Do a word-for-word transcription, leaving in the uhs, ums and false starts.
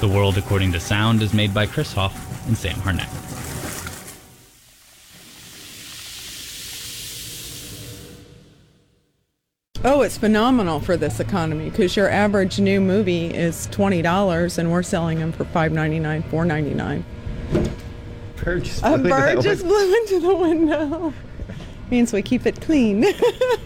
The World According to Sound is made by Chris Hoff and Sam Harnett. Oh, it's phenomenal for this economy because your average new movie is twenty dollars and we're selling them for five ninety-nine, four ninety-nine. Bird just A blew bird into just blew into the window. Means we keep it clean.